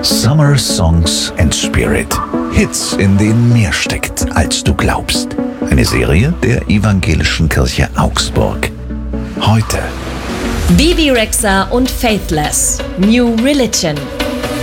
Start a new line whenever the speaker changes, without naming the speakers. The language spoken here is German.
Summer Songs and Spirit. Hits, in denen mehr steckt, als du glaubst. Eine Serie der Evangelischen Kirche Augsburg. Heute
Bebe Rexha und Faithless. New Religion.